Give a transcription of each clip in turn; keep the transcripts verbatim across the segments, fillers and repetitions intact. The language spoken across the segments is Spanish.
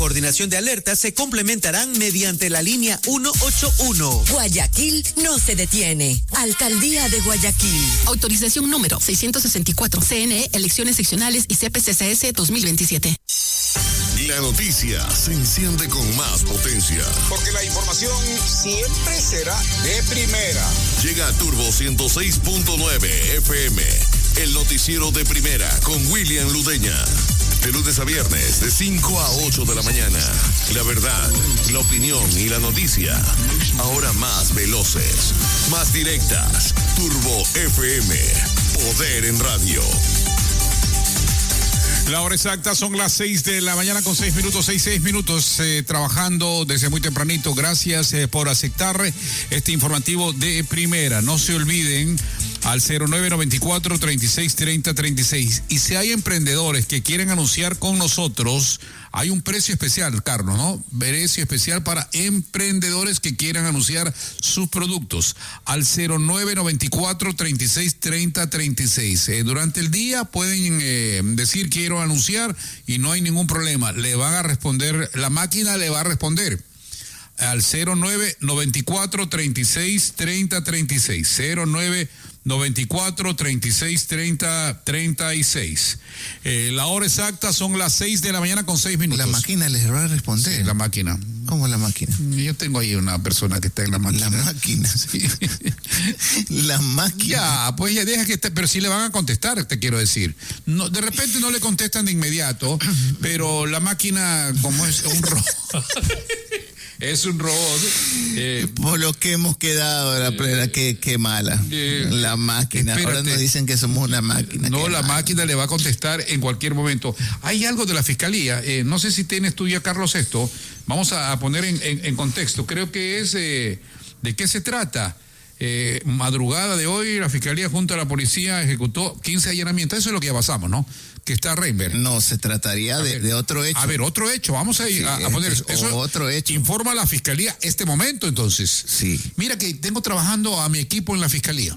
Coordinación de alertas se complementarán mediante la línea ciento ochenta y uno. Guayaquil no se detiene. Alcaldía de Guayaquil. Autorización número seiscientos sesenta y cuatro. C N E, elecciones seccionales y C P C C S dos mil veintisiete. La noticia se enciende con más potencia. Porque la información siempre será de primera. Llega a Turbo ciento seis punto nueve F M. El noticiero de primera con William Ludeña. De lunes a viernes, de cinco a ocho de la mañana. La verdad, la opinión y la noticia. Ahora más veloces, más directas. Turbo F M. Poder en radio. La hora exacta son las seis de la mañana con seis minutos, seis, seis minutos, eh, trabajando desde muy tempranito. Gracias eh, por aceptar este informativo de primera. No se olviden al cero nueve noventa y cuatro, treinta y seis, treinta, treinta y seis. Y si hay emprendedores que quieren anunciar con nosotros, hay un precio especial, Carlos, ¿no? Precio especial para emprendedores que quieran anunciar sus productos. Al cero nueve noventa y cuatro, treinta y seis, treinta, treinta y seis. Eh, durante el día pueden eh, decir quiero anunciar y no hay ningún problema. Le van a responder, la máquina le va a responder. Al cero nueve noventa y cuatro, treinta y seis, treinta, treinta y seis. cero nueve noventa y cuatro, treinta y seis, treinta, treinta y seis. Eh, la hora exacta son las seis de la mañana con seis minutos. La máquina les va a responder. Sí, la máquina. ¿Cómo la máquina? Yo tengo ahí una persona que está en la máquina. La máquina. Sí. La máquina. Ya, pues ya deja que esté, pero sí le van a contestar, te quiero decir. No, de repente no le contestan de inmediato, pero la máquina, como es un robot, es un robot. Eh, Por lo que hemos quedado, la plena, eh, qué, qué mala. Eh, la máquina. Espérate. Ahora nos dicen que somos una máquina. No, la mala. máquina le va a contestar en cualquier momento. Hay algo de la fiscalía, eh, no sé si tienes tú ya, Carlos, esto. Vamos a, a poner en, en, en contexto. Creo que es, eh, ¿de qué se trata? Eh, madrugada de hoy, la Fiscalía junto a la policía ejecutó quince allanamientos. Eso es lo que ya pasamos, ¿no? Que está Reinberg. No, se trataría de, ver, de otro hecho. A ver, otro hecho. Vamos a ir sí, a, a poner eso. eso. Otro hecho. Informa a la Fiscalía este momento, entonces. Sí. Mira que tengo trabajando a mi equipo en la Fiscalía.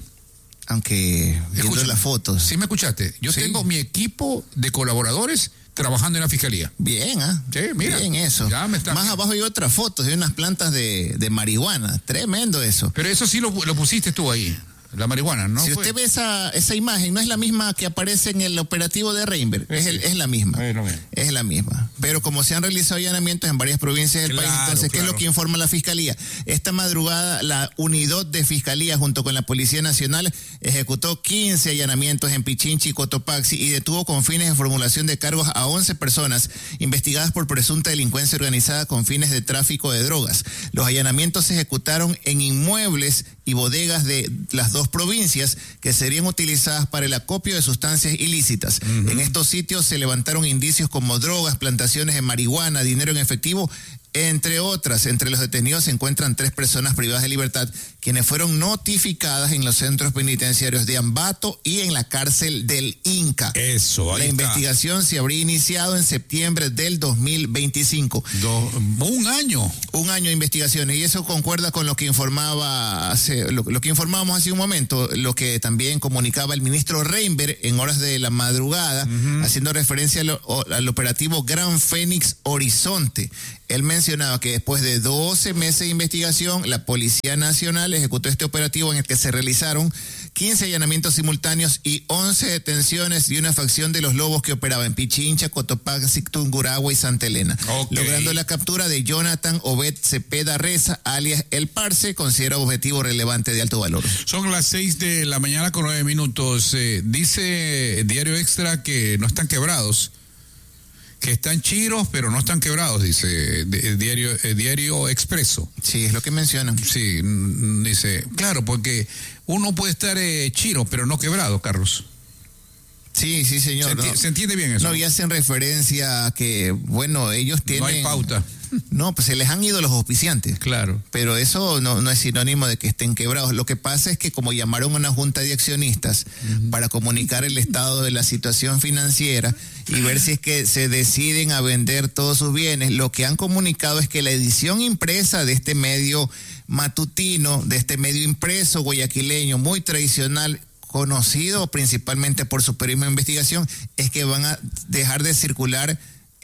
Aunque viendo las fotos. Sí, me escuchaste. Yo sí. tengo mi equipo de colaboradores trabajando en la Fiscalía. Bien, ¿ah? ¿eh? Sí, mira. Bien eso. Ya me está... Más abajo hay otras fotos de unas plantas de, de marihuana. Tremendo eso. Pero eso sí lo, lo pusiste tú ahí. La marihuana, ¿no? Si fue? usted ve esa, esa imagen, no es la misma que aparece en el operativo de Reinberg, es, el, es la misma. Es, es la misma. Pero como se han realizado allanamientos en varias provincias del claro, país, entonces, ¿qué claro. es lo que informa la Fiscalía? Esta madrugada, la unidad de Fiscalía, junto con la Policía Nacional, ejecutó quince allanamientos en Pichinchi y Cotopaxi y detuvo con fines de formulación de cargos a once personas investigadas por presunta delincuencia organizada con fines de tráfico de drogas. Los allanamientos se ejecutaron en inmuebles y bodegas de las dos provincias que serían utilizadas para el acopio de sustancias ilícitas. Uh-huh. En estos sitios se levantaron indicios como drogas, plantaciones de marihuana, dinero en efectivo, entre otras. Entre los detenidos se encuentran tres personas privadas de libertad, quienes fueron notificadas en los centros penitenciarios de Ambato y en la cárcel del Inca. Eso, ahí La está. investigación se habría iniciado en septiembre del dos mil veinticinco. Do, un año. Un año de investigaciones, y eso concuerda con lo que informaba hace, lo, lo que informábamos hace un momento, lo que también comunicaba el ministro Reinberg en horas de la madrugada, uh-huh. haciendo referencia al, al operativo Gran Fénix Horizonte. Él mencionaba que después de doce meses de investigación, la Policía Nacional ejecutó este operativo en el que se realizaron quince allanamientos simultáneos y once detenciones de una facción de los lobos que operaba en Pichincha, Cotopaxi, Tungurahua y Santa Elena. Okay. Logrando la captura de Jonathan Obed Cepeda Reza, alias El Parce, considera objetivo relevante de alto valor. Son las seis de la mañana con nueve minutos. Eh, dice Diario Extra que no están quebrados. Que están chiros, pero no están quebrados, dice el diario, el diario Expreso. Sí, es lo que mencionan. Sí, dice, claro, porque uno puede estar eh, chiro, pero no quebrado, Carlos. Sí, sí, señor. ¿Se, enti- no, ¿se entiende bien eso? No, y hacen referencia a que, bueno, ellos tienen... No hay pauta. No, pues se les han ido los auspiciantes. Claro. Pero eso no, no es sinónimo de que estén quebrados. Lo que pasa es que como llamaron a una junta de accionistas uh-huh. para comunicar el estado de la situación financiera y ver si es que se deciden a vender todos sus bienes, lo que han comunicado es que la edición impresa de este medio matutino, de este medio impreso guayaquileño muy tradicional, conocido principalmente por su periodismo de investigación, es que van a dejar de circular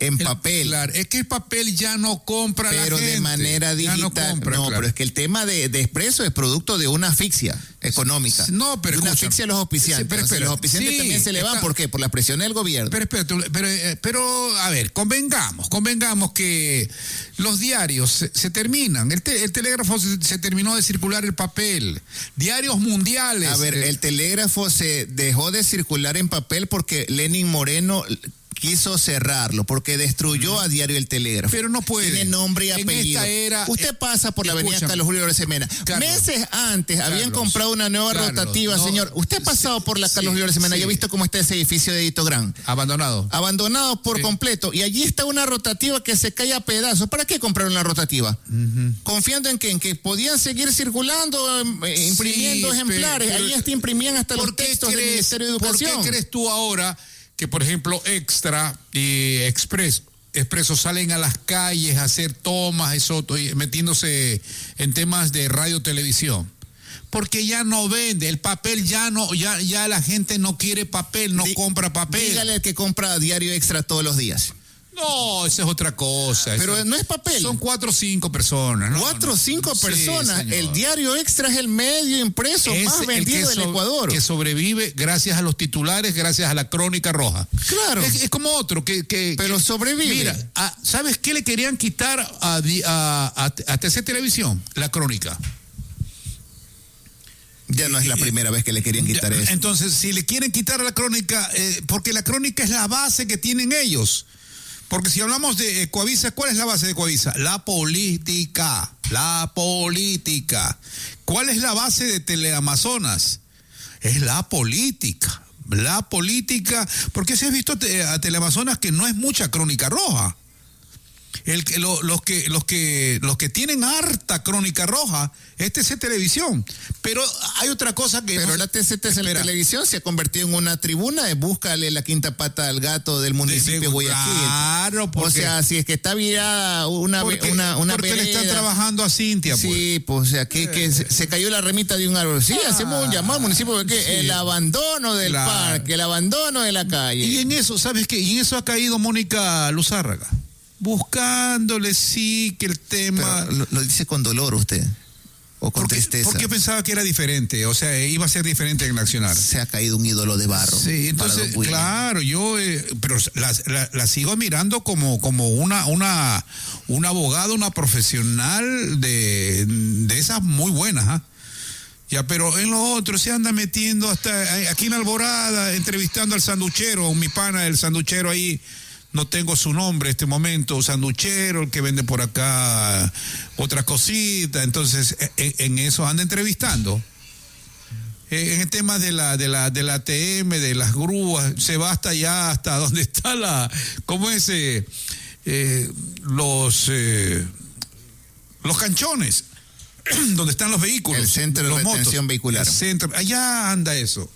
en el, papel. Claro, es que el papel ya no compra pero la gente. de manera digital. No, compra, no claro. pero es que el tema de, de Expreso es producto de una asfixia económica. No, pero de una escucha, asfixia a los auspiciantes. Sí, pero, o sea, pero, los auspiciantes sí, también se le van. está, ¿Por qué? Por la presión del gobierno. Pero, pero, pero, pero, a ver, convengamos, convengamos que los diarios se, se terminan. El, te, el telégrafo se, se terminó de circular el papel. Diarios mundiales. A ver, eh, el telégrafo se dejó de circular en papel porque Lenin Moreno quiso cerrarlo, porque destruyó a Diario El Telégrafo. Pero no puede. Tiene nombre y En apellido. esta era, Usted eh, pasa por la avenida escúchame. Carlos Julio Semena. Carlos, Meses antes Carlos, habían comprado una nueva Carlos, rotativa, no, señor. Usted ha pasado sí, por la Carlos sí, Julio Semena. sí. Yo he visto cómo está ese edificio de Edito Gran. Abandonado. Abandonado por Sí. completo. Y allí está una rotativa que se cae a pedazos. ¿Para qué compraron la rotativa? Uh-huh. Confiando en que, en que podían seguir circulando, eh, imprimiendo Sí, ejemplares. pero- Ahí hasta imprimían hasta los ¿Por qué textos del crees- Ministerio de Educación. ¿Por qué crees tú ahora que, por ejemplo, Extra y Express, Expreso salen a las calles a hacer tomas, eso, y metiéndose en temas de radio televisión? Porque ya no vende, el papel ya no, ya, ya la gente no quiere papel, no Dí- compra papel. Dígale al que compra Diario Extra todos los días. No, esa es otra cosa. Pero eso- no es papel. Son cuatro o cinco personas. ¿no? Cuatro o cinco Sí, personas. señor. El Diario Extra es el medio impreso Es más el vendido que del so- Ecuador. que sobrevive gracias a los titulares, gracias a la Crónica Roja. Claro. Es, es como otro que... que Pero que- sobrevive. Mira, a- ¿sabes qué le querían quitar a, di- a, a, a T C Televisión? La Crónica. Ya no es la primera vez que le querían quitar Ya, eso. Entonces, si le quieren quitar a la Crónica, eh, porque la Crónica es la base que tienen ellos. Porque si hablamos de Coavisa, ¿cuál es la base de Coavisa? La política, la política. ¿Cuál es la base de Teleamazonas? Es la política, la política. Porque si has visto te, a Teleamazonas que no es mucha Crónica Roja. El que, lo, los que los que los que tienen harta Crónica Roja es T C Televisión, pero hay otra cosa que Pero no- la T C T en la Espera. televisión se ha convertido en una tribuna de búscale la quinta pata al gato del municipio de, de- Guayaquil. claro, O porque, sea, si es que está virada una, porque, una, una porque le están vereda. trabajando a Cintia, pues. Sí, pues, o sea, que, que se, se cayó la remita de un árbol. Sí, Ah, hacemos un llamado al municipio de que sí. el abandono del Claro. parque, el abandono de la calle. Y en eso, ¿sabes qué? Y en eso ha caído Mónica Luzárraga, buscándole sí que el tema. Pero lo, lo dice con dolor usted, o con porque, tristeza. porque pensaba que era diferente, o sea, iba a ser diferente en el accionar. Se ha caído un ídolo de barro. Sí, para entonces, don William. claro, yo, eh, pero la, la, la sigo mirando como, como una, una, una abogada, una profesional de, de esas muy buenas, ¿ah? Ya, pero en lo otro se anda metiendo hasta aquí en Alborada, entrevistando al sanduchero, mi pana, el sanduchero ahí, no tengo su nombre en este momento, sanduchero, el que vende por acá otra cosita, entonces en, en eso anda entrevistando. En el tema de la de la de la A T M, de las grúas, se va hasta allá, hasta donde está la, ¿cómo es? Eh, eh, los eh, los canchones, donde están los vehículos. El centro de los retención motos, vehicular. El centro, allá anda eso.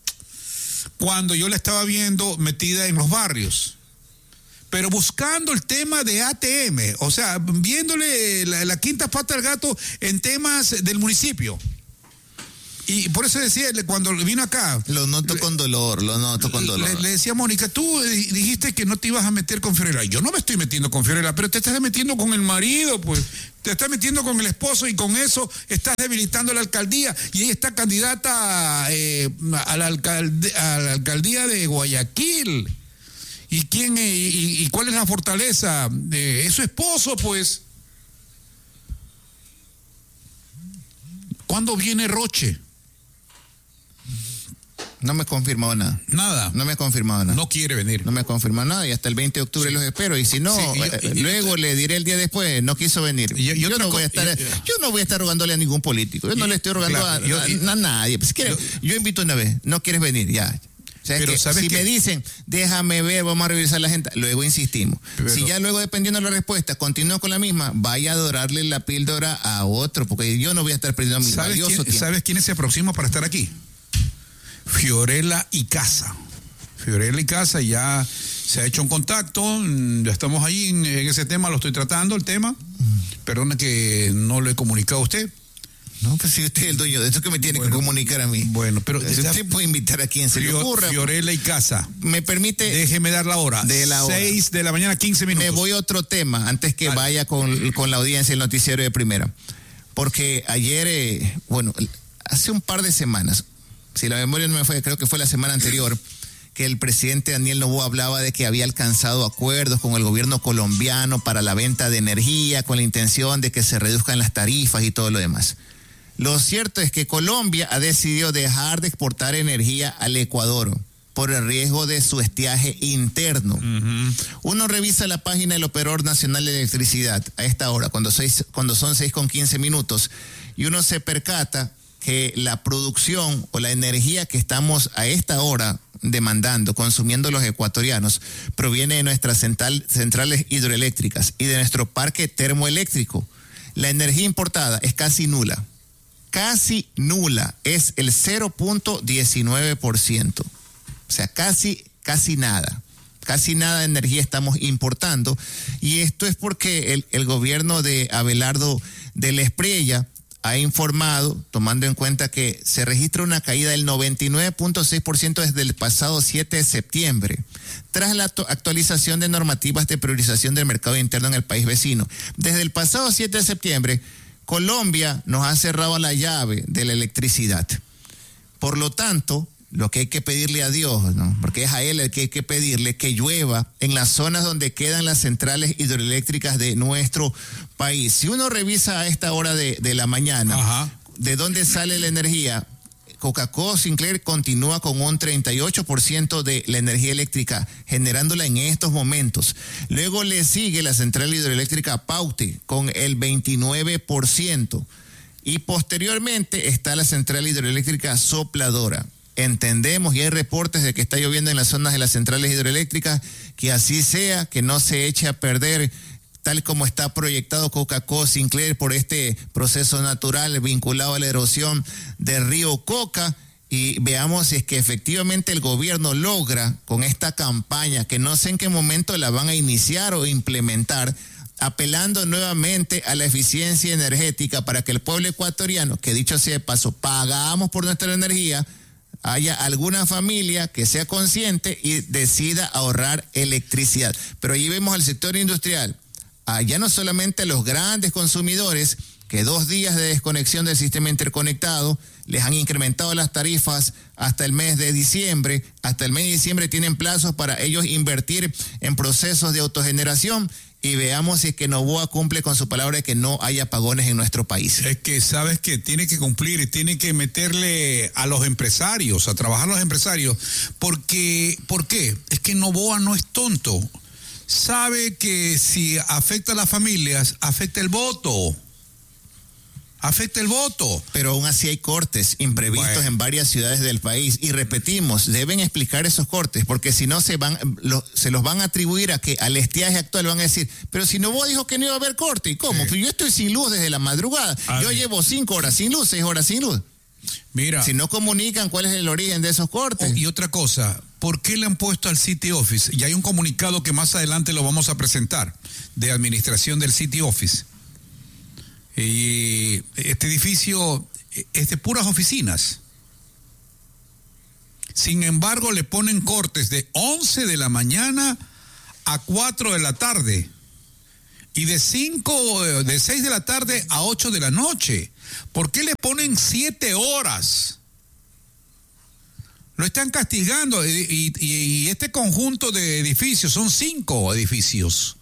Cuando yo la estaba viendo metida en los barrios, pero buscando el tema de A T M, o sea, viéndole la, la quinta pata al gato en temas del municipio. Y por eso decía, cuando vino acá... Lo noto le, con dolor, lo noto con dolor. Le, le decía a Mónica, tú dijiste que no te ibas a meter con Fiorella. Yo no me estoy metiendo con Fiorella, pero te estás metiendo con el marido, pues. Te estás metiendo con el esposo y con eso estás debilitando la alcaldía. Y ella está candidata eh, a, la alcalde, a la alcaldía de Guayaquil. ¿Y quién y, y, y cuál es la fortaleza? Eh, es su esposo, pues. ¿Cuándo viene Roche? No me ha confirmado nada. Nada. No me ha confirmado nada. No quiere venir. No me ha confirmado nada y hasta el veinte de octubre sí. los espero. Y si no, Sí, yo, eh, yo, luego yo, le diré el día después, no quiso venir. Yo, yo, yo no voy a estar, yo, yo no voy a estar rogándole a ningún político. Yo no le estoy rogando claro, a, yo, a, a nadie. Pues, si quiere, yo invito una vez, no quieres venir, ya. O sea, pero que si que... me dicen, déjame ver, vamos a revisar la gente, luego insistimos. Pero... Si ya luego, dependiendo de la respuesta, continúo con la misma, vaya a dorarle la píldora a otro, porque yo no voy a estar perdiendo mi ¿Sabes valioso quién, tiempo. ¿Sabes quiénes se aproximan para estar aquí? Fiorella y Casa. Fiorella y Casa ya se ha hecho un contacto, ya estamos ahí en, en ese tema, lo estoy tratando, el tema. Perdona que no lo he comunicado a usted. No, pues si usted es el dueño de esto, que me tiene bueno, que comunicar a mí. Bueno, pero usted puede invitar a quien se le ocurra. Fiorella y Casa. Me permite. Déjeme dar la hora. De la hora. seis de la mañana, quince minutos. Me voy a otro tema antes que Dale. vaya con, con la audiencia, el noticiero de primera. Porque ayer, eh, bueno, hace un par de semanas, si la memoria no me fue, creo que fue la semana anterior, que el presidente Daniel Noboa hablaba de que había alcanzado acuerdos con el gobierno colombiano para la venta de energía, con la intención de que se reduzcan las tarifas y todo lo demás. Lo cierto es que Colombia ha decidido dejar de exportar energía al Ecuador por el riesgo de su estiaje interno. Uh-huh. Uno revisa la página del Operador Nacional de Electricidad a esta hora, cuando, seis, cuando son seis con quince minutos, y uno se percata que la producción o la energía que estamos a esta hora demandando, consumiendo los ecuatorianos, proviene de nuestras central, centrales hidroeléctricas y de nuestro parque termoeléctrico. La energía importada es casi nula. Casi nula, es el cero punto diecinueve por ciento. O sea, casi, casi nada. Casi nada de energía estamos importando. Y esto es porque el, el gobierno de Abelardo de la Espriella ha informado, tomando en cuenta que se registra una caída del noventa y nueve punto seis por ciento desde el pasado siete de septiembre, tras la actualización de normativas de priorización del mercado interno en el país vecino. Desde el pasado siete de septiembre, Colombia nos ha cerrado la llave de la electricidad. Por lo tanto, lo que hay que pedirle a Dios, ¿no? Porque es a Él el que hay que pedirle que llueva en las zonas donde quedan las centrales hidroeléctricas de nuestro país. Si uno revisa a esta hora de, de la mañana, Ajá. ¿de dónde sale la energía? Coca-Cola Sinclair continúa con un treinta y ocho por ciento de la energía eléctrica, generándola en estos momentos. Luego le sigue la central hidroeléctrica Paute con el veintinueve por ciento. Y posteriormente está la central hidroeléctrica Sopladora. Entendemos y hay reportes de que está lloviendo en las zonas de las centrales hidroeléctricas, que así sea, que no se eche a perder tal como está proyectado Coca-Cola Sinclair por este proceso natural vinculado a la erosión del río Coca, y veamos si es que efectivamente el gobierno logra con esta campaña, que no sé en qué momento la van a iniciar o implementar, apelando nuevamente a la eficiencia energética para que el pueblo ecuatoriano, que dicho sea de paso, pagamos por nuestra energía, haya alguna familia que sea consciente y decida ahorrar electricidad. Pero allí vemos al sector industrial, allá no solamente a los grandes consumidores, que dos días de desconexión del sistema interconectado les han incrementado las tarifas hasta el mes de diciembre. Hasta el mes de diciembre tienen plazos para ellos invertir en procesos de autogeneración. Y veamos si es que Noboa cumple con su palabra de que no haya apagones en nuestro país. Es que sabes que tiene que cumplir y tiene que meterle a los empresarios, a trabajar los empresarios. Porque, ¿por qué? Es que Noboa no es tonto. Sabe que si afecta a las familias, afecta el voto. Afecta el voto. Pero aún así hay cortes imprevistos bueno. en varias ciudades del país. Y repetimos, deben explicar esos cortes, porque si no se van, lo, se los van a atribuir a que al estiaje actual van a decir, pero si Noboa dijo que no iba a haber corte, ¿y cómo? Sí. Pues yo estoy sin luz desde la madrugada. A yo ver. llevo cinco horas sin luz, seis horas sin luz. Mira. Si no comunican cuál es el origen de esos cortes. Oh, y otra cosa, ¿por qué le han puesto al City Office? Y hay un comunicado que más adelante lo vamos a presentar, de administración del City Office. Y este edificio es de puras oficinas. Sin embargo, le ponen cortes de once de la mañana a cuatro de la tarde y de cinco, de seis de la tarde a ocho de la noche. ¿Por qué le ponen siete horas? Lo están castigando, y, y, y este conjunto de edificios son cinco edificios.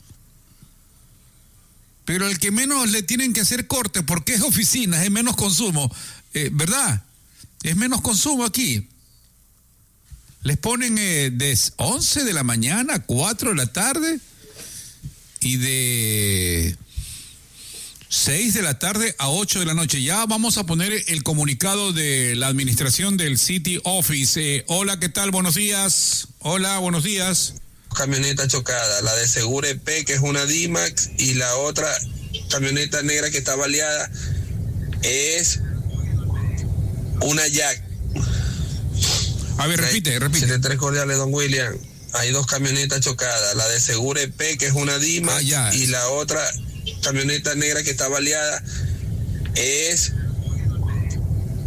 Pero el que menos le tienen que hacer corte, porque es oficina, es menos consumo, eh, ¿verdad? Es menos consumo aquí. Les ponen eh, de once de la mañana a cuatro de la tarde y de seis de la tarde a ocho de la noche. Ya vamos a poner el comunicado de la administración del City Office. Eh, hola, ¿qué tal? Buenos días. Hola, buenos días. Camioneta chocada, la de Segure P, que es una D-Max, y la otra camioneta negra que está baleada es una Jack. A ver, repite, repite. siete tres cordiales, don William. Hay dos camionetas chocadas, la de Segure P, que es una D-Max, ah, y la otra camioneta negra que está baleada es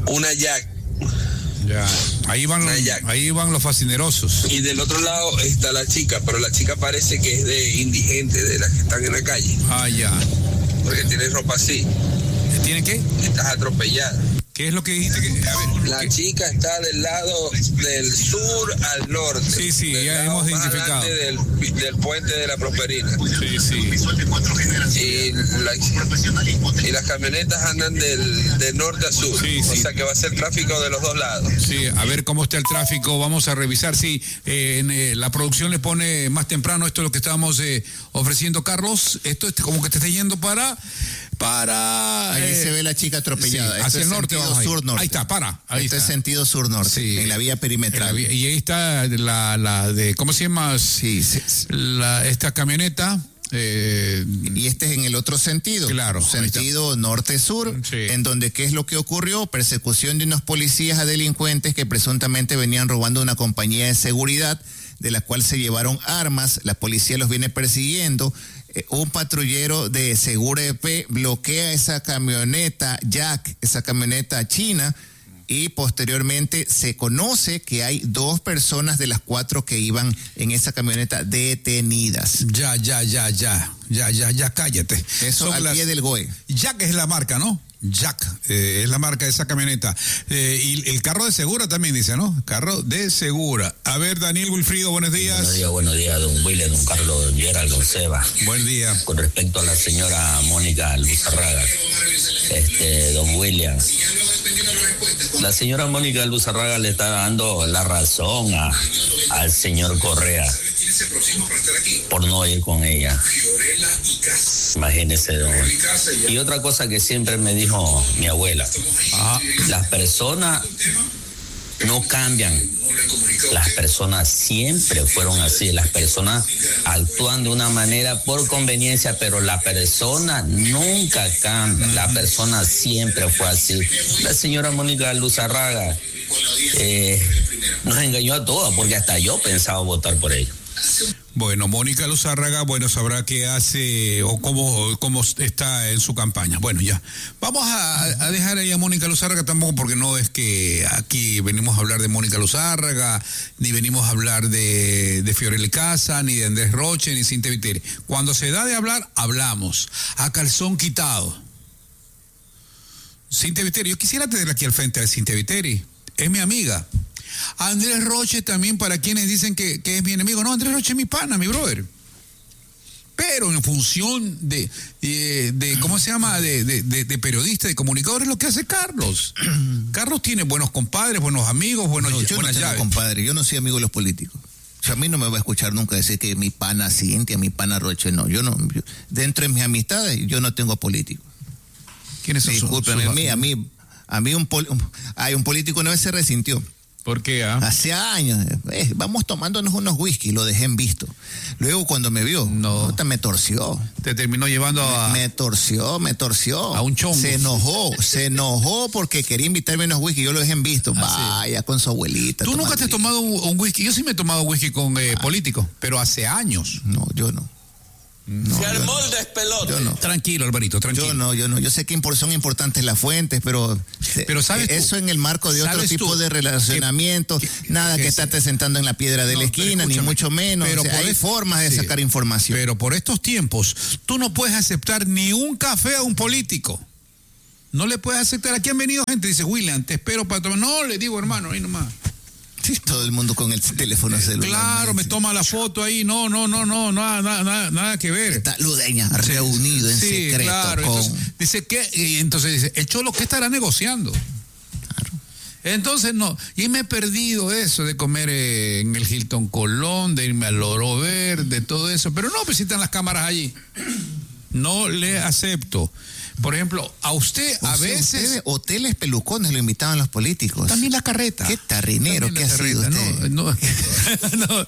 una Jack. Ya, ahí van, los, ahí van los fascinerosos. Y del otro lado está la chica, pero la chica parece que es de indigente, de las que están en la calle. Ah, ya. Porque tiene ropa así. ¿Tiene qué? Estás atropellada. ¿Qué es lo que dijiste? Que, a ver, la ¿qué? Chica está del lado del sur al norte. Sí, sí, ya hemos identificado. Del, del puente de la Prosperina. Sí, sí. Y, la, y las camionetas andan del, del norte a sur. Sí, o sí. sea que va a ser tráfico de los dos lados. Sí, a ver cómo está el tráfico. Vamos a revisar. Sí, eh, en, eh, la producción le pone más temprano esto es lo que estábamos eh, ofreciendo, Carlos. Esto es como que te está yendo para... para ahí eh, se ve la chica atropellada. Sí, hacia el norte. Sur-norte. Ahí está, para. Ahí este está. es sentido sur-norte, sí, en la vía perimetral. La vía, y ahí está la, la de, ¿cómo se llama? Sí, sí. La, esta camioneta. Eh, y este es en el otro sentido. Claro. Sentido norte-sur, sí. En donde, ¿qué es lo que ocurrió? Persecución de unos policías a delincuentes que presuntamente venían robando una compañía de seguridad, de la cual se llevaron armas. La policía los viene persiguiendo. Un patrullero de Segura E P bloquea esa camioneta Jack, esa camioneta china, y posteriormente se conoce que hay dos personas de las cuatro que iban en esa camioneta detenidas. Ya, ya, ya, ya, ya, ya, ya, cállate. Eso Son al las... pie del G O E. Jack es la marca, ¿no? Jack eh, es la marca de esa camioneta. Eh, y el carro de Segura también dice, ¿no? Carro de Segura. A ver, Daniel Wilfrido, buenos días. Buenos días, buenos días, don William, don Carlos, don Gerald, don Seba. Buen día. Con respecto a la señora Mónica Luzarraga, este, don William, la señora Mónica Luzarraga le está dando la razón a, al señor Correa por no ir con ella. Imagínese, don. Y otra cosa que siempre me dijo mi abuela, ah. las personas no cambian, las personas siempre fueron así, las personas actúan de una manera por conveniencia, pero la persona nunca cambia, la persona siempre fue así. La señora Mónica Luzarraga eh, nos engañó a todos, porque hasta yo pensaba votar por ella. Bueno, Mónica Luzárraga, bueno, sabrá qué hace o cómo, cómo está en su campaña. Bueno, ya. Vamos a, a dejar ahí a Mónica Luzárraga tampoco, porque no es que aquí venimos a hablar de Mónica Luzárraga, ni venimos a hablar de, de Fiorella Casa, ni de Andrés Roche, ni Cintia Viteri. Cuando se da de hablar, hablamos. A calzón quitado. Cintia Viteri, yo quisiera tener aquí al frente a Cintia Viteri. Es mi amiga. Andrés Roche también, para quienes dicen que, que es mi enemigo. No, Andrés Roche es mi pana, mi brother. Pero en función de, de, de ¿cómo se llama? De, de, de, de periodista, de comunicador, es lo que hace Carlos. Carlos tiene buenos compadres, buenos amigos, buenos no, yo buenas no tengo compadre, yo no soy amigo de los políticos. O sea, a mí no me va a escuchar nunca decir que mi pana Cintia, mi pana Roche, no. Yo no, yo, dentro de mis amistades, yo no tengo políticos. ¿Quiénes son? Discúlpenme, a mí, a mí, a mí un, pol, un, hay un político una vez se resintió. ¿Por qué? Ah? Hace años, eh, vamos tomándonos unos whisky, lo dejé en visto. Luego cuando me vio, no. me torció. Te terminó llevando a... Me, me torció, me torció. A un chongo. Se enojó, se enojó porque quería invitarme a unos whisky, yo lo dejé en visto. Ah, Vaya, sí. Con su abuelita. ¿Tú nunca te has tomado un, un whisky? Yo sí me he tomado whisky con eh, ah. políticos, pero hace años. No, yo no. No, se armó el despelote. No. Tranquilo, Alvarito, tranquilo. Yo no, yo no. Yo sé que son importantes las fuentes, pero, pero ¿sabes eso tú? En el marco de otro tipo tú? de relacionamiento, que, nada que, que estarte sentando en la piedra de no, la esquina, ni mucho menos. Pero o sea, hay es, formas de sí, sacar información. Pero por estos tiempos, tú no puedes aceptar ni un café a un político. No le puedes aceptar. Aquí han venido gente, dice, William, te espero para tomar. No, le digo, hermano, ahí nomás. Sí, todo el mundo con el teléfono celular. Claro, me toma la foto ahí. No, no, no, no, nada, nada, nada que ver. Está Ludeña reunido en sí, secreto. Claro, con... entonces, dice que, y entonces dice, el Cholo, ¿qué estará negociando? Claro. Entonces, no, y me he perdido eso de comer eh, en el Hilton Colón, de irme al Loro Verde, todo eso. Pero no, pues si están las cámaras allí. No le acepto. Por ejemplo, a usted o a sea, veces... Ustedes, hoteles pelucones lo invitaban los políticos. También la carreta. Qué tarrinero, ¿qué ha sido usted? No, no, no.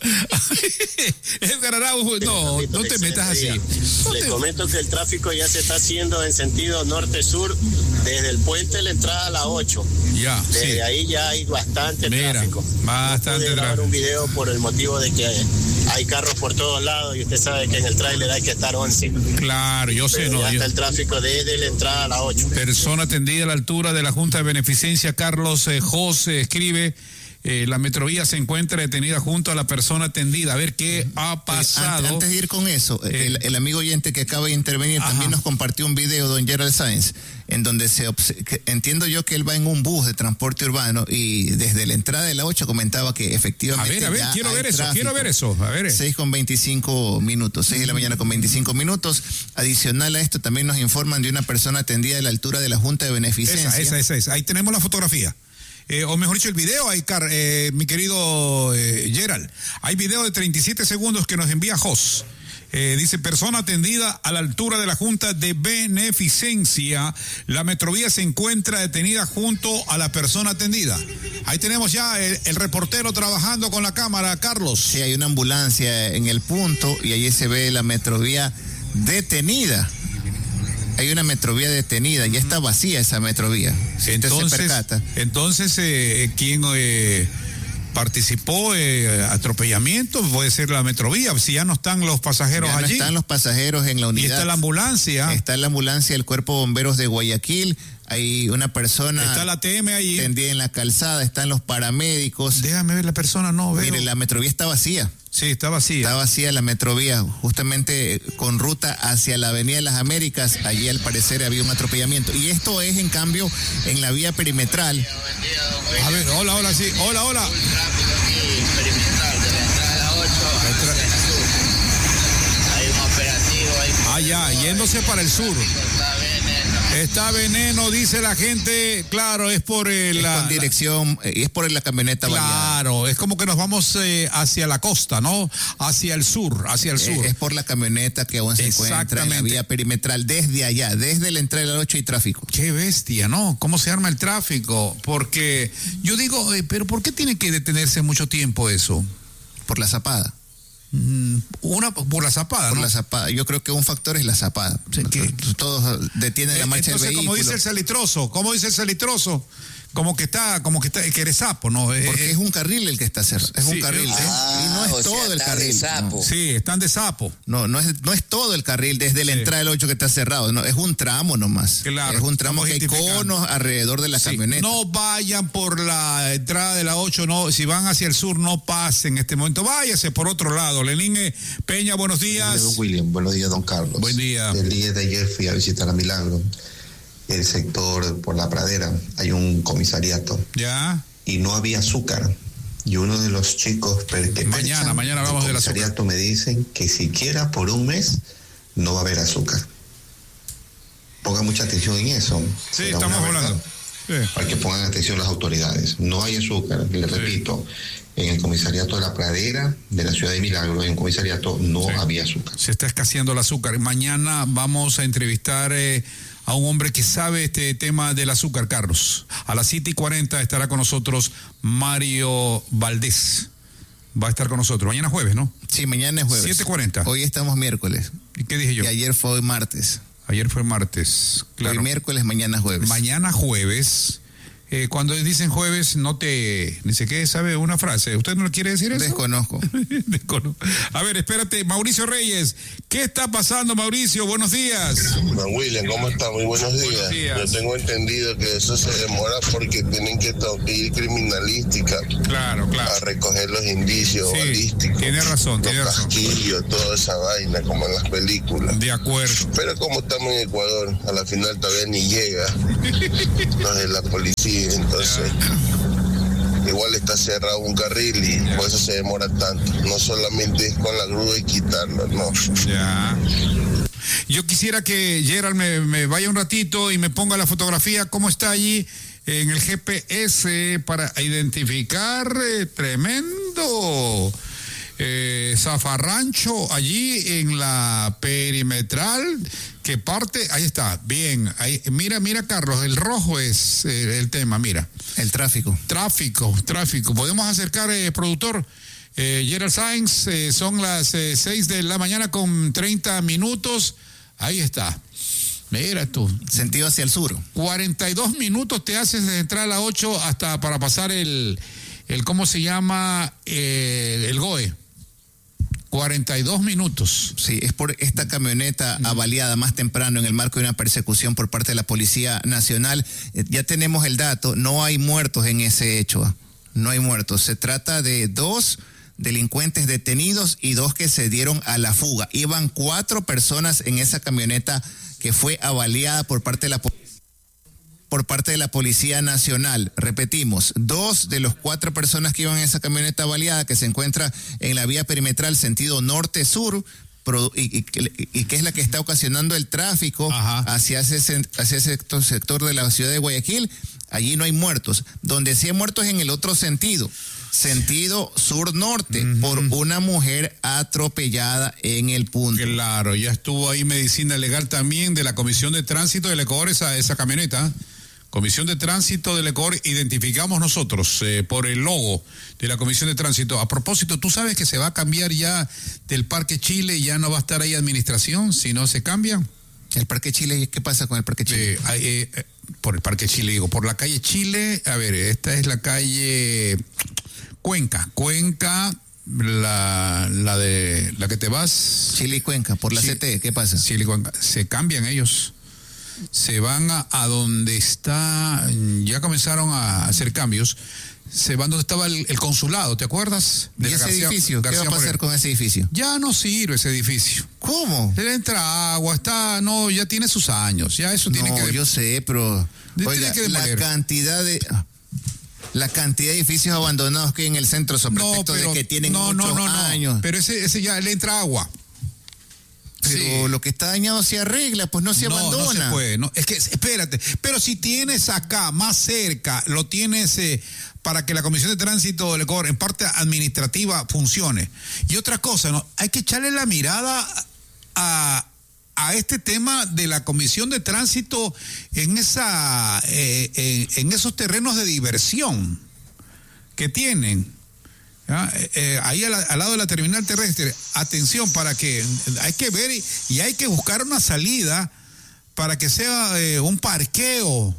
No, no te metas así. No Le te... comento que el tráfico ya se está haciendo en sentido norte-sur, desde el puente de la entrada a la ocho. Ya, Desde sí. ahí ya hay bastante Mira, tráfico. Bastante no pude grabar tráfico. un video por el motivo de que hay carros por todos lados y usted sabe que en el tráiler hay que estar once. Claro, yo sé, Pero no. ya yo... está el tráfico desde la entrada a las ocho. Persona atendida a la altura de la Junta de Beneficencia, Carlos eh, José escribe. Eh, la Metrovía se encuentra detenida junto a la persona atendida. A ver qué ha pasado. Antes, antes de ir con eso, eh, el, el amigo oyente que acaba de intervenir ajá. también nos compartió un video, don Gerald Sáenz, en donde se que entiendo yo que él va en un bus de transporte urbano y desde la entrada de la ocho comentaba que efectivamente. A ver, a ver, quiero ver eso, quiero ver eso. A ver. seis con veinticinco minutos, seis de la mañana con veinticinco minutos. Adicional a esto, también nos informan de una persona atendida a la altura de la Junta de Beneficencia. Esa, esa, esa, esa. Ahí tenemos la fotografía. Eh, o mejor dicho, el video, ahí, Car, eh, mi querido eh, Gerald. Hay video de treinta y siete segundos que nos envía Jos. Eh, dice, persona atendida a la altura de la Junta de Beneficencia. La Metrovía se encuentra detenida junto a la persona atendida. Ahí tenemos ya el, el reportero trabajando con la cámara, Carlos. Sí, hay una ambulancia en el punto y allí se ve la Metrovía detenida. Hay una Metrovía detenida, ya está vacía esa Metrovía. Si entonces, usted se percata. Entonces, eh, ¿quién eh, participó? Eh, ¿Atropellamiento? Puede ser la Metrovía, si ya no están los pasajeros ya no allí. Están los pasajeros en la unidad. Y está la ambulancia. Está la ambulancia del Cuerpo de Bomberos de Guayaquil. Hay una persona. Está la T M ahí. Tendida en la calzada, están los paramédicos. Déjame ver la persona, no veo. Mire, la Metrovía está vacía. Sí, está vacía. Está vacía la Metrovía, justamente con ruta hacia la Avenida de las Américas. Allí al parecer había un atropellamiento. Y esto es, en cambio, en la vía perimetral. A ver, hola, hola, sí. Hola, hola. Perimetral, de la entrada a las ocho hacia el sur. Hay un operativo ahí. Ah, ya, yéndose para el sur. Está veneno. Está veneno, dice la gente. Claro, es por el, es la con dirección, eh, es por la camioneta claro, variada. es como que nos vamos eh, hacia la costa, ¿no? Hacia el sur, hacia el sur. Es, es por la camioneta que aún se encuentra en la vía perimetral desde allá, desde la entrada de la ocho y tráfico. Qué bestia, ¿no? ¿Cómo se arma el tráfico? Porque yo digo, eh, pero ¿por qué tiene que detenerse mucho tiempo eso? Por la zapada. Una por la zapada, por ¿no? la zapada. Yo creo que un factor es la zapada. Sí, que todos detienen la marcha entonces, del vehículo. Como dice el salitroso, como dice el salitroso, como que está, como que está, que eres sapo, ¿no? Porque eh, es un carril el que está cerrado, es sí, un carril. Ah, ¿eh? Y no es o todo sea, el carril. De sapo. No. Sí, están de sapo. No, no es, no es todo el carril desde la sí. entrada del ocho que está cerrado, no, es un tramo nomás. Claro. Es un tramo que hay conos alrededor de la sí. camioneta. No vayan por la entrada de la ocho, no, si van hacia el sur, no pasen en este momento, váyase por otro lado. Lenín Peña, buenos días. Buenos días, don William. Buenos días, don Carlos. Buen día. El día de ayer fui a visitar a Milagro. El sector por la pradera hay un comisariato. Ya. Y no había azúcar. Y uno de los chicos que mañana, mañana vamos del comisariato me dicen que siquiera por un mes no va a haber azúcar. Pongan mucha atención en eso. Sí, estamos hablando. Sí. Para que pongan atención las autoridades. No hay azúcar, les sí. repito. En el comisariato de la pradera de la ciudad de Milagro, en un comisariato no sí. había azúcar. Se está escaseando el azúcar. Mañana vamos a entrevistar eh, a un hombre que sabe este tema del azúcar, Carlos. A las siete y cuarenta estará con nosotros Mario Valdés. Va a estar con nosotros. Mañana jueves, ¿no? Sí, mañana es jueves. siete y cuarenta. Hoy estamos miércoles. ¿Y qué dije yo? Y ayer fue martes. Ayer fue martes, claro. Hoy miércoles, mañana jueves. Mañana jueves. Eh, cuando dicen jueves, no te... Ni sé qué, ¿sabe una frase? ¿Usted no quiere decir eso? Desconozco. Desconozco. A ver, espérate. Mauricio Reyes. ¿Qué está pasando, Mauricio? Buenos días. Don William, ¿cómo está? Muy buenos días. Buenos días. Yo tengo entendido que eso se demora porque tienen que ir criminalística. Claro, claro. A recoger los indicios sí, balísticos. Tiene razón, tiene los razón. casquillos, toda esa vaina, como en las películas. De acuerdo. Pero como estamos en Ecuador, a la final todavía ni llega. No es la policía. Entonces, igual está cerrado un carril y por eso se demora tanto. No solamente es con la grúa y quitarlo, no. Ya. Yo quisiera que Gerald me, me vaya un ratito y me ponga la fotografía, cómo está allí en el G P S para identificar eh, tremendo eh, zafarrancho allí en la perimetral. Que parte, ahí está, bien, ahí, mira, mira Carlos, el rojo es eh, el tema, mira. El tráfico. Tráfico, tráfico. ¿Podemos acercar, eh, productor? Eh, Gerald Sáenz, eh, son las eh, seis de la mañana con treinta minutos, ahí está. Mira tú. Sentido hacia el sur. cuarenta y dos minutos te haces de entrar a las ocho hasta para pasar el, el ¿cómo se llama? Eh, el G O E. cuarenta y dos minutos. Sí, es por esta camioneta mm. avaliada más temprano en el marco de una persecución por parte de la Policía Nacional. Eh, ya tenemos el dato, no hay muertos en ese hecho, no hay muertos. Se trata de dos delincuentes detenidos y dos que se dieron a la fuga. Iban cuatro personas en esa camioneta que fue avaliada por parte de la policía. por parte de la Policía Nacional. Repetimos, dos de los cuatro personas que iban en esa camioneta baleada que se encuentra en la vía perimetral sentido norte-sur y, y, y que es la que está ocasionando el tráfico hacia ese, hacia ese sector, sector de la ciudad de Guayaquil. Allí no hay muertos. Donde sí hay muertos en el otro sentido, sentido sur-norte, uh-huh. por una mujer atropellada en el punto. Claro, ya estuvo ahí medicina legal también de la Comisión de Tránsito del Ecuador, esa, esa camioneta. Comisión de Tránsito del Ecuador, identificamos nosotros eh, por el logo de la Comisión de Tránsito. A propósito, tú sabes que se va a cambiar ya del Parque Chile y ya no va a estar ahí administración, si no se cambia. ¿El Parque Chile? ¿Qué pasa con el Parque Chile? Eh, eh, eh, por el Parque Chile, digo, por la calle Chile, a ver, esta es la calle Cuenca, Cuenca, la, la de la que te vas. Chile y Cuenca, por la sí, C T, ¿qué pasa? Chile y Cuenca, se cambian ellos. Se van a, a donde está, ya comenzaron a hacer cambios, se van donde estaba el, el consulado, ¿te acuerdas? De ¿Y ese García, edificio? García ¿Qué va a pasar Moreno. Con ese edificio? Ya no sirve ese edificio. ¿Cómo? Le entra agua, está, no, ya tiene sus años, ya eso tiene no, que... No, yo sé, pero, oiga, que la cantidad de... La cantidad de edificios abandonados que hay en el centro, sobre no, pretexto pero, de que tienen no, muchos no, no, años. No, pero ese, ese ya le entra agua. Pero sí. Lo que está dañado se arregla, pues no se no, abandona. No se puede, no, es que, espérate, pero si tienes acá, más cerca, lo tienes eh, para que la Comisión de Tránsito del Ecuador, en parte administrativa, funcione. Y otra cosa, ¿no? Hay que echarle la mirada a, a este tema de la Comisión de Tránsito en, esa, eh, en, en esos terrenos de diversión que tienen. ¿Ya? Eh, ahí al, al lado de la terminal terrestre, atención, para que hay que ver y, y hay que buscar una salida para que sea eh, un parqueo,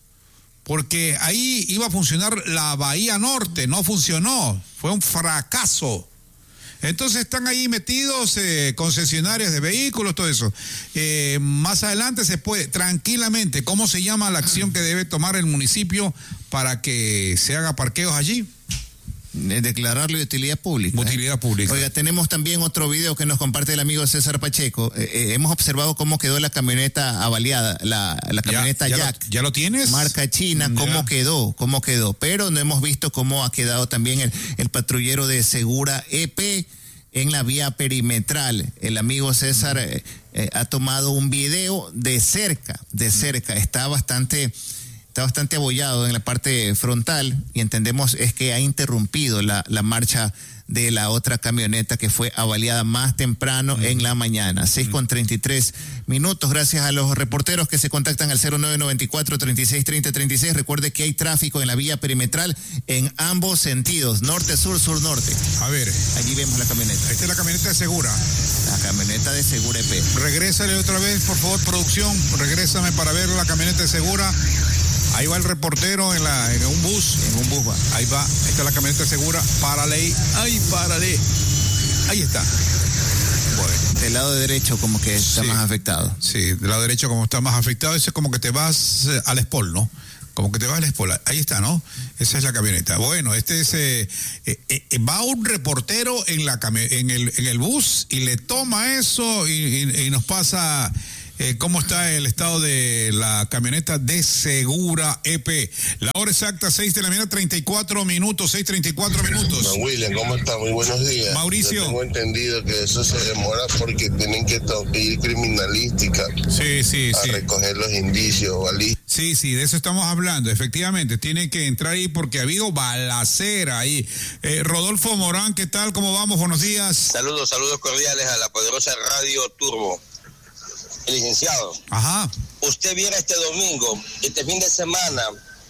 porque ahí iba a funcionar la Bahía Norte, no funcionó, fue un fracaso. Entonces están ahí metidos eh, concesionarios de vehículos, todo eso. Eh, más adelante se puede, tranquilamente, ¿cómo se llama la acción que debe tomar el municipio para que se haga parqueos allí? Declararlo de utilidad pública. Utilidad pública. Oiga, tenemos también otro video que nos comparte el amigo César Pacheco. Eh, eh, hemos observado cómo quedó la camioneta avaliada, la, la camioneta ya, ya Jack. Lo, ¿Ya lo tienes? Marca China, ya. cómo quedó, cómo quedó. Pero no hemos visto cómo ha quedado también el, el patrullero de Segura E P en la vía perimetral. El amigo César eh, eh, ha tomado un video de cerca, de cerca. Está bastante... Está bastante abollado en la parte frontal y entendemos es que ha interrumpido la, la marcha de la otra camioneta que fue avaliada más temprano uh-huh. en la mañana. seis con treinta y tres minutos. Gracias a los reporteros que se contactan al cero nueve nueve cuatro, treinta y seis, treinta, treinta y seis. Recuerde que hay tráfico en la vía perimetral en ambos sentidos, norte-sur, sur-norte. A ver. Allí vemos la camioneta. Esta es la camioneta de Segura. La camioneta de Segura E P. Regrésale otra vez, por favor, producción. Regrésame para ver la camioneta de Segura. Ahí va el reportero en la en un bus. En un bus va. Ahí va. Ahí está la camioneta segura. Párale ahí. Ay, párale. Ahí está. Bueno. Del lado derecho como que está sí, más afectado. Sí, del lado derecho como está más afectado. Ese es como que te vas al Espol, ¿no? Como que te vas al Espol. Ahí está, ¿no? Esa es la camioneta. Bueno, este es... Eh, eh, eh, va un reportero en, la cami- en, el, en el bus y le toma eso y, y, y nos pasa... Eh, ¿Cómo está el estado de la camioneta de Segura E P? La hora exacta, seis de la mañana, treinta y cuatro minutos, seis treinta y cuatro minutos. No, William, ¿cómo está? Muy buenos días. Mauricio. Yo tengo entendido que eso se demora porque tienen que ir criminalística. Sí, sí, a sí. recoger los indicios, ¿vale? Sí, sí, de eso estamos hablando. Efectivamente, tiene que entrar ahí porque ha habido balacera ahí. Eh, Rodolfo Morán, ¿qué tal? ¿Cómo vamos? Buenos días. Saludos, saludos cordiales a la poderosa Radio Turbo. Licenciado, ajá. Usted viera este domingo, este fin de semana,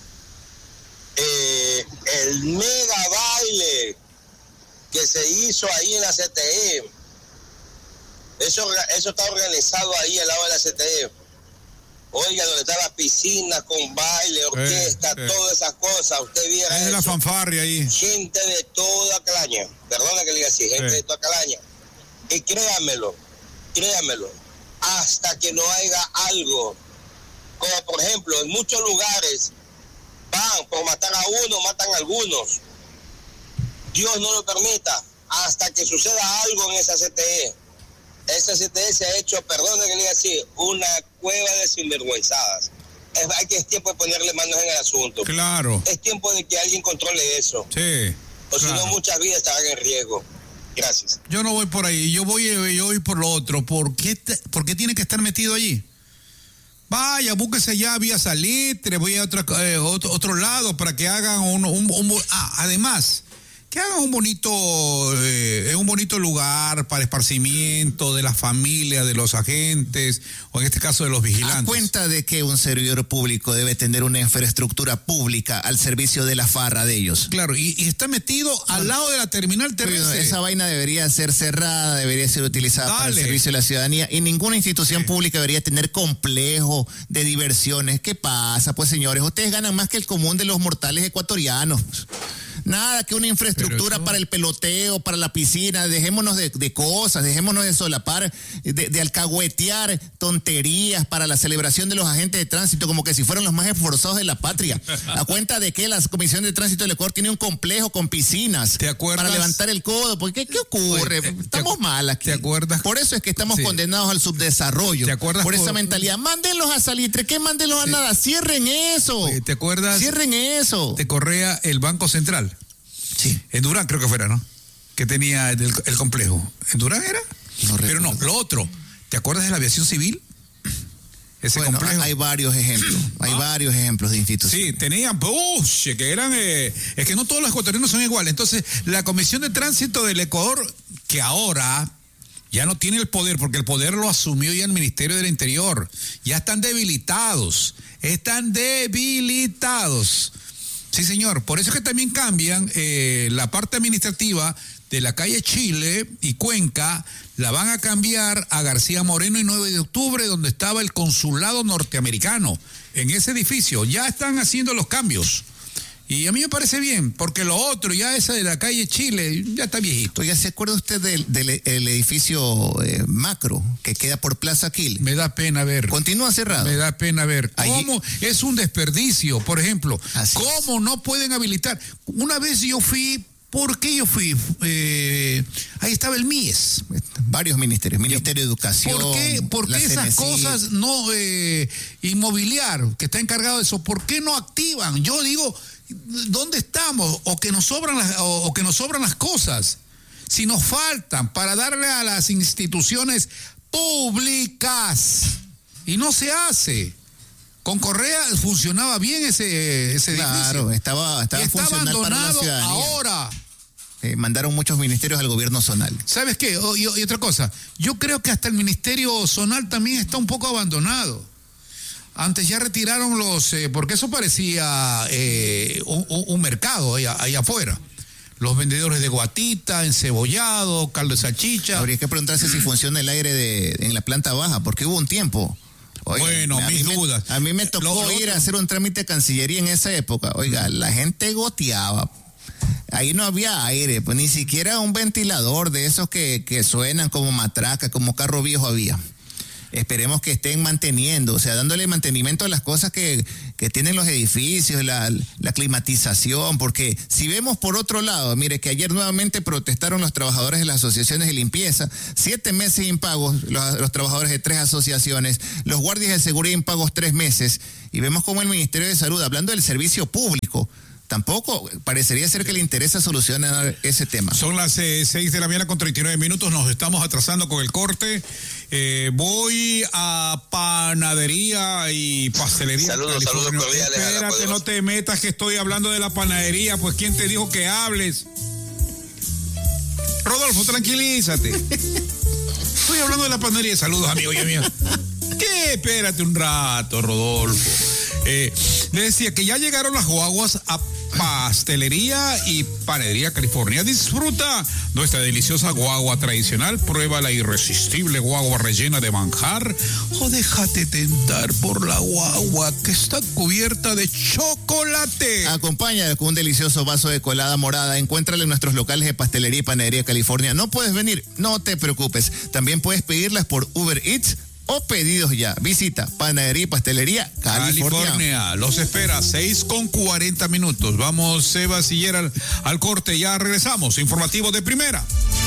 eh, el mega baile que se hizo ahí en la C T E. Eso, eso está organizado ahí al lado de la C T E. Oiga, donde está la piscina con baile, orquesta, eh, eh. todas esas cosas. Usted viera es eso. La fanfarria ahí. Gente de toda Calaña, perdona que le diga así, gente eh. de toda Calaña. Y créamelo, créamelo, hasta que no haya algo, como por ejemplo, en muchos lugares van por matar a uno, matan a algunos. Dios no lo permita, hasta que suceda algo en esa C T E. Esa C T E se ha hecho, perdón que le diga así, una cueva de sinvergüenzadas. Es, hay que es tiempo de ponerle manos en el asunto. Claro. Es tiempo de que alguien controle eso. Sí. O claro. si no, muchas vidas estarán en riesgo. Gracias. Yo no voy por ahí, yo voy, yo voy por lo otro. ¿Por qué, te, ¿Por qué tiene que estar metido allí? Vaya, búsquese ya vía Salitre, voy a otra, eh, otro, otro lado para que hagan un... un, un ah, además... que hagan un bonito, eh, un bonito lugar para esparcimiento de la familia, de los agentes, o en este caso de los vigilantes. A cuenta de que un servidor público debe tener una infraestructura pública al servicio de la farra de ellos. Claro, y, y está metido no. al lado de la terminal terrestre. Esa vaina debería ser cerrada, debería ser utilizada Dale. para el servicio de la ciudadanía, y ninguna institución sí. pública debería tener complejo de diversiones. ¿Qué pasa? Pues señores, ustedes ganan más que el común de los mortales ecuatorianos. Nada que una infraestructura eso... para el peloteo, para la piscina, dejémonos de, de cosas, dejémonos de solapar, de, de alcahuetear tonterías para la celebración de los agentes de tránsito como que si fueran los más esforzados de la patria. A cuenta de que la Comisión de Tránsito del Ecuador tiene un complejo con piscinas ¿Te acuerdas? para levantar el codo. Porque, ¿qué ocurre? Oye, estamos te, mal aquí. ¿Te acuerdas? Por eso es que estamos sí. condenados al subdesarrollo. ¿Te acuerdas? Por esa por... mentalidad. Mándenlos a Salitre, ¿qué mándenlos sí. a nada? Cierren eso. Oye, ¿te acuerdas? Cierren eso. De Correa, el Banco Central. Sí. En Durán creo que fuera, ¿no? Que tenía el, el complejo. ¿En Durán era? No Pero no, lo otro. ¿Te acuerdas de la aviación civil? Ese bueno, complejo. Hay varios ejemplos. Hay ah. varios ejemplos de instituciones. Sí, tenían, ¡push! Que eran. Eh, es que no todos los ecuatorianos son iguales. Entonces, la Comisión de Tránsito del Ecuador, que ahora ya no tiene el poder, porque el poder lo asumió ya el Ministerio del Interior. Ya están debilitados. Están debilitados. Sí, señor. Por eso es que también cambian eh, la parte administrativa de la calle Chile y Cuenca, la van a cambiar a García Moreno y nueve de octubre, donde estaba el consulado norteamericano. En ese edificio ya están haciendo los cambios. Y a mí me parece bien, porque lo otro, ya esa de la calle Chile, ya está viejito. Oiga, ¿se acuerda usted del, del el edificio eh, macro que queda por Plaza Quil? Me da pena ver. Continúa cerrado. Me da pena ver. ¿Cómo? Allí... Es un desperdicio, por ejemplo. Así ¿Cómo es. no pueden habilitar? Una vez yo fui, ¿por qué yo fui? Eh, ahí estaba el M I E S. Varios ministerios, Ministerio de Educación. ¿Por qué, por qué esas C N C? Cosas no, eh, inmobiliario, que está encargado de eso, ¿por qué no activan? Yo digo... ¿Dónde estamos? O que nos sobran las, o, o que nos sobran las cosas. Si nos faltan para darle a las instituciones públicas. Y no se hace. Con Correa funcionaba bien ese, ese claro, edificio. Claro, estaba, estaba está funcional abandonado para la ciudadanía. Ahora. Eh, mandaron muchos ministerios al gobierno zonal. ¿Sabes qué? O, y, y otra cosa. Yo creo que hasta el ministerio zonal también está un poco abandonado. Antes ya retiraron los, eh, porque eso parecía eh, un, un mercado allá, allá afuera. Los vendedores de guatita, encebollado, caldo de salchicha. Habría que preguntarse si funciona el aire de, en la planta baja, porque hubo un tiempo. Oiga, bueno, mis me, dudas. A mí me tocó lo, ir lo a hacer un trámite de Cancillería en esa época. Oiga, la gente goteaba. Ahí no había aire, pues ni siquiera un ventilador de esos que, que suenan como matraca, como carro viejo había. Esperemos que estén manteniendo, o sea, dándole mantenimiento a las cosas que, que tienen los edificios, la, la climatización, porque si vemos por otro lado, mire que ayer nuevamente protestaron los trabajadores de las asociaciones de limpieza, siete meses impagos, los, los trabajadores de tres asociaciones, los guardias de seguridad impagos tres meses, y vemos como el Ministerio de Salud, hablando del servicio público, tampoco parecería ser que le interesa solucionar ese tema. Son las eh, seis de la mañana con treinta y nueve minutos, nos estamos atrasando con el corte. Eh, voy a panadería y pastelería. Saludos, saludos cordiales. Espérate, no te metas que estoy hablando de la panadería, pues ¿quién te dijo que hables? Rodolfo, tranquilízate. Estoy hablando de la panadería. Saludos, amigos y amigas. ¿Qué? Espérate un rato, Rodolfo. Eh, le decía que ya llegaron las guaguas a Pastelería y Panadería California. Disfruta nuestra deliciosa guagua tradicional. Prueba la irresistible guagua rellena de manjar o déjate tentar por la guagua que está cubierta de chocolate. Acompaña con un delicioso vaso de colada morada. Encuéntrala en nuestros locales de Pastelería y Panadería California. ¿No puedes venir? No te preocupes. También puedes pedirlas por Uber Eats o pedidos ya. Visita Panadería y Pastelería California. California. Los espera, seis con cuarenta minutos. Vamos, Seba Sillera, al, al corte. Ya regresamos. Informativo de primera.